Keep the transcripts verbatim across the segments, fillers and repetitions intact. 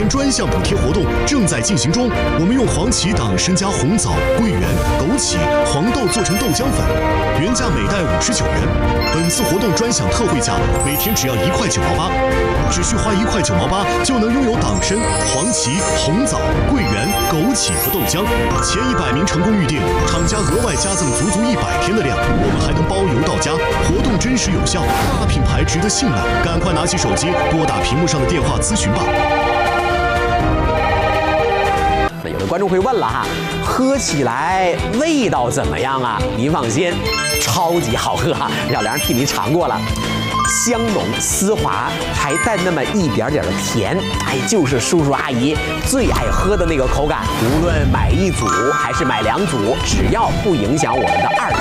天专项补贴活动正在进行中。我们用黄芪、党参加红枣、桂圆、枸杞、黄豆做成豆浆粉，原价每袋五十九元。本次活动专享特惠价，每天只要一块九毛八，只需花一块九毛八就能拥有党参、黄芪、红枣、桂圆、枸杞和豆浆。前一百名成功预定，厂家额外加赠足足一百天的量，我们还能包邮到家。活动真实有效，大品牌值得信赖，赶快拿起手机拨打屏幕上的电话咨询吧。 有的观众会问了哈，喝起来味道怎么样啊？您放心，超级好喝哈！小梁替您尝过了，香浓丝滑，还带那么一点点的甜，哎，就是叔叔阿姨最爱喝的那个口感。无论买一组还是买两组，只要不影响我们的二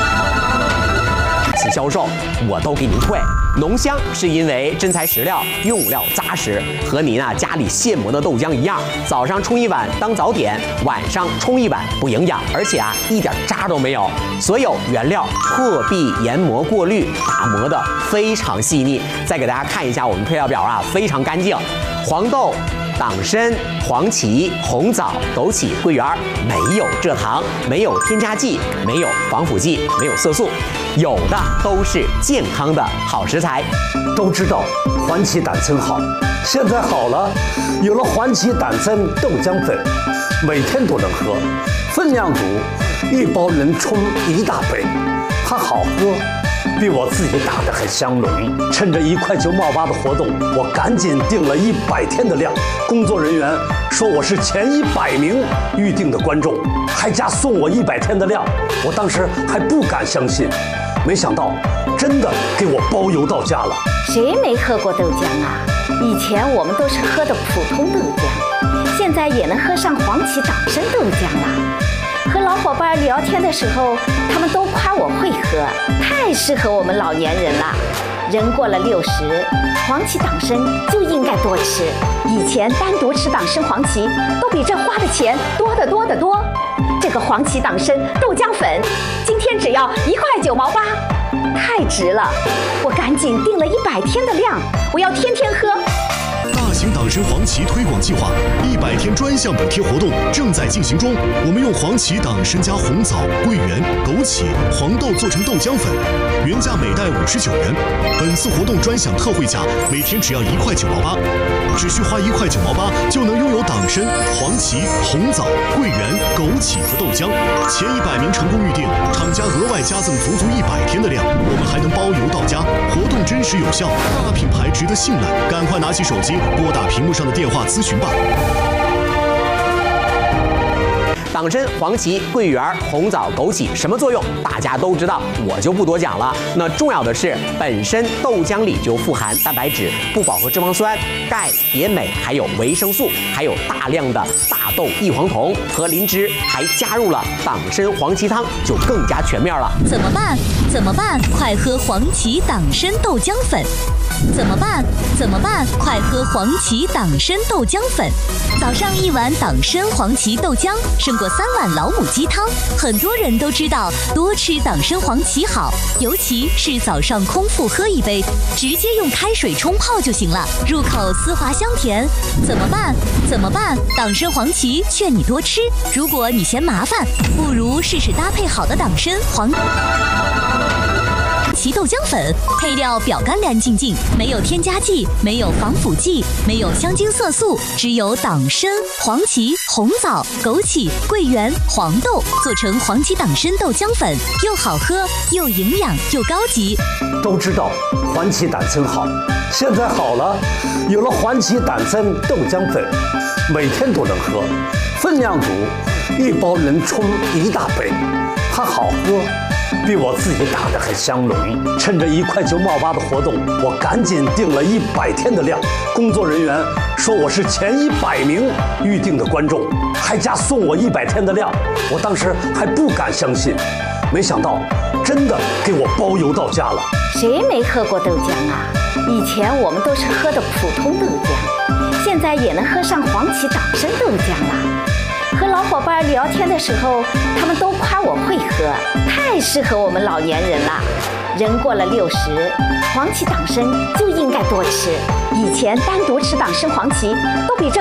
次销售，我都给您退。浓香是因为真材实料，用料扎实，和您啊家里现磨的豆浆一样，早上冲一碗当早点，晚上冲一碗不营养，而且啊一点渣都没有。所有原料破壁研磨过滤，打磨的非常细腻。再给大家看一下我们配料表啊，非常干净，黄豆、党参、黄芪、红枣、枸杞、桂圆，没有蔗糖，没有添加剂，没有防腐剂，没有色素，有的都是健康的好食材。 都知道黄芪党参好，现在好了，有了黄芪党参豆浆粉，每天都能喝，分量足，一包能冲一大杯，它好喝，比我自己打的还香浓。趁着一块九毛八的活动，我赶紧订了一百天的量。工作人员说我是前一百名预定的观众，还加送我一百天的量。我当时还不敢相信，没想到真的给我包邮到家了。 谁没喝过豆浆啊？以前我们都是喝的普通豆浆，现在也能喝上黄芪党参豆浆了。和老伙伴聊天的时候，他们都夸我会喝，太适合我们老年人了。人过了六十，黄芪党参就应该多吃。以前单独吃党参、黄芪都比这花的钱多得多得多。这个黄芪党参豆浆粉，今天只要一块九毛八，太值了！我赶紧订了一百天的量，我要天天喝。 大型党参黄芪推广计划一百天专项补贴活动正在进行中。我们用黄芪、党参加红枣、桂圆、枸杞、黄豆做成豆浆粉，原价每袋五十九元。本次活动专享特惠价，每天只要一块九毛八，只需花一块九毛八就能拥有党参、黄芪、红枣、桂圆、枸杞和豆浆。前一百名成功预定，厂家额外加赠足足一百天的量，我们还能包邮到家。活动真实有效，大品牌值得信赖，赶快拿起手机拨打屏幕上的电话咨询吧。 党参、黄芪、桂圆、红枣、枸杞什么作用？大家都知道，我就不多讲了。那重要的是，本身豆浆里就富含蛋白质、不饱和脂肪酸、钙、铁、镁，还有维生素，还有大量的大豆异黄酮和磷脂，还加入了党参黄芪汤，就更加全面了。 怎么办？怎么办？快喝黄芪党参豆浆粉！怎么办？怎么办？快喝黄芪党参豆浆粉！早上一碗党参黄芪豆浆，胜过三碗老母鸡汤。很多人都知道多吃党参黄芪好，尤其是早上空腹喝一杯，直接用开水冲泡就行了，入口丝滑香甜。怎么办？怎么办？党参黄芪劝你多吃。如果你嫌麻烦，不如试试搭配好的党参黄芪豆浆粉，配料表干干净净，没有添加剂，没有防腐剂，没有香精色素，只有党参、黄芪、红枣、枸杞、桂圆、黄豆做成黄芪党参豆浆粉，又好喝又营养又高级。 都知道黄芪党参好，现在好了，有了黄芪党参豆浆粉，每天都能喝，分量足，一包能冲一大杯，它好喝，比我自己打的还香浓。趁着一块九毛八的活动，我赶紧订了一百天的量。工作人员说我是前一百名预定的观众，还加送我一百天的量。我当时还不敢相信，没想到真的给我包邮到家了。 谁没喝过豆浆啊？以前我们都是喝的普通豆浆，现在也能喝上黄芪党参豆浆了。和老伙伴聊天的时候，他们都夸我会喝，太适合我们老年人了。人过了六十，黄芪党参就应该多吃。以前单独吃党参、黄芪都比这